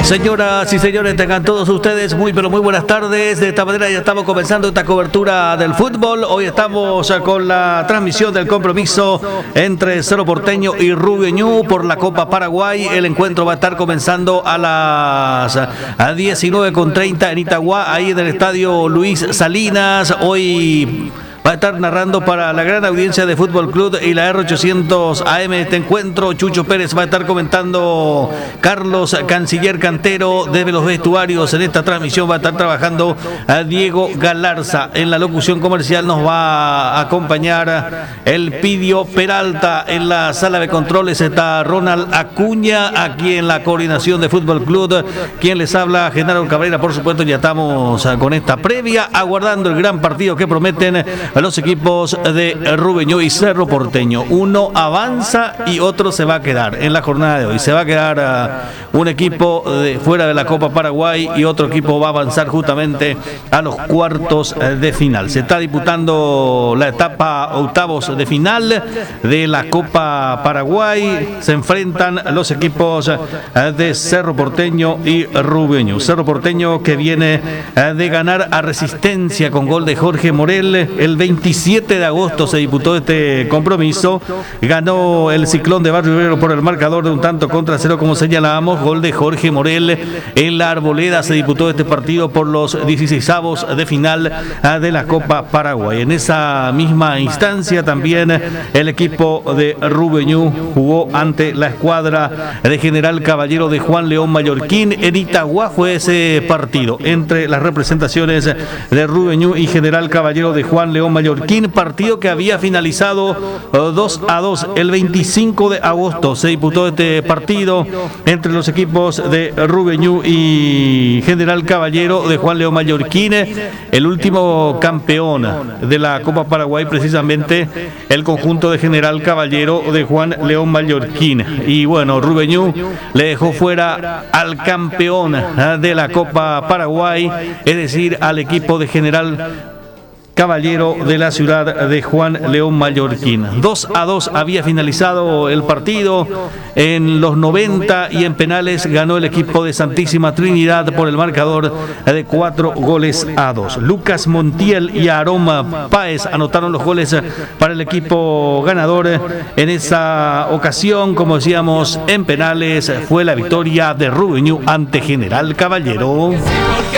Señoras y señores, tengan todos ustedes muy pero muy buenas tardes. De esta manera ya estamos comenzando esta cobertura del fútbol. Hoy estamos con la transmisión del compromiso entre Cerro Porteño y Rubio Ñu por la Copa Paraguay. El encuentro va a estar comenzando a las 19:30 en Itagua, ahí en el estadio Luis Salinas. Hoy va a estar narrando para la gran audiencia de Fútbol Club y la R800 AM este encuentro. Chucho Pérez va a estar comentando. Carlos Canciller Cantero desde los vestuarios en esta transmisión va a estar trabajando a Diego Galarza. En la locución comercial nos va a acompañar el Pidio Peralta. En la sala de controles está Ronald Acuña. Aquí en la coordinación de Fútbol Club, quien les habla, Genaro Cabrera. Por supuesto, ya estamos con esta previa, aguardando el gran partido que prometen a los equipos de Rubio Ñu y Cerro Porteño. Uno avanza y otro se va a quedar en la jornada de hoy. Se va a quedar un equipo fuera de la Copa Paraguay y otro equipo va a avanzar justamente a los cuartos de final. Se está disputando la etapa octavos de final de la Copa Paraguay. Se enfrentan los equipos de Cerro Porteño y Rubio Ñu. Cerro Porteño, que viene de ganar a Resistencia con gol de Jorge Morel el 27 de agosto se disputó este compromiso. Ganó el Ciclón de Barrio Obrero por el marcador de 1-0, como señalábamos. Gol de Jorge Morel. En la Arboleda se disputó este partido por los 16avos de final de la Copa Paraguay. En esa misma instancia también el equipo de Rubio Ñu jugó ante la escuadra de General Caballero de Juan León Mallorquín. En Itagua fue ese partido entre las representaciones de Rubio Ñu y General Caballero de Juan León Mallorquín, partido que había finalizado 2-2 el 25 de agosto. Se disputó este partido entre los equipos de Rubio Ñu y General Caballero de Juan León Mallorquín. El último campeón de la Copa Paraguay, precisamente el conjunto de General Caballero de Juan León Mallorquín. Y bueno, Rubio Ñu le dejó fuera al campeón de la Copa Paraguay, es decir, al equipo de General Caballero de la ciudad de Juan León Mallorquín. 2-2 había finalizado el partido. En los 90 y en penales ganó el equipo de Santísima Trinidad por el marcador de 4-2. Lucas Montiel y Aroma Páez anotaron los goles para el equipo ganador. En esa ocasión, como decíamos, en penales fue la victoria de Rubio Ñu ante General Caballero.